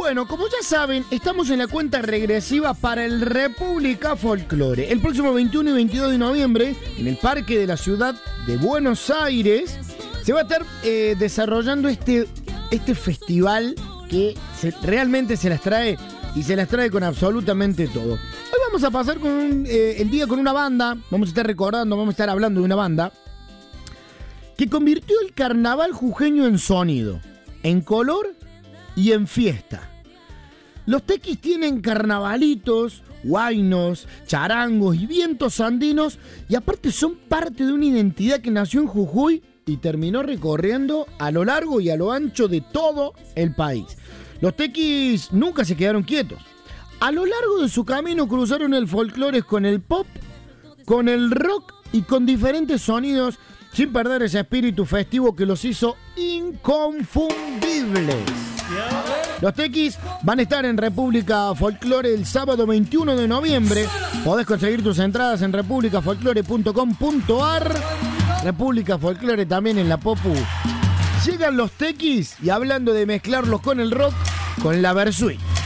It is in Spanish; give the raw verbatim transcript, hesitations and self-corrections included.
Bueno, como ya saben, estamos en la cuenta regresiva para el República Folklore. El próximo veintiuno y veintidós de noviembre, en el Parque de la Ciudad de Buenos Aires, se va a estar eh, desarrollando este, este festival que se, realmente se las trae y se las trae con absolutamente todo. Hoy vamos a pasar con un, eh, el día con una banda, vamos a estar recordando, vamos a estar hablando de una banda que convirtió el carnaval jujeño en sonido, en color y en fiesta. Los tequis tienen carnavalitos, huaynos, charangos y vientos andinos, y aparte son parte de una identidad que nació en Jujuy y terminó recorriendo a lo largo y a lo ancho de todo el país. Los tequis nunca se quedaron quietos. A lo largo de su camino cruzaron el folclore con el pop, con el rock y con diferentes sonidos, sin perder ese espíritu festivo que los hizo inconfundibles. Los tequis van a estar en República Folklore el sábado veintiuno de noviembre. Podés conseguir tus entradas en república folklore punto com punto ar. República Folklore también en la Popu. Llegan los tequis y hablando de mezclarlos con el rock, con la Versuit.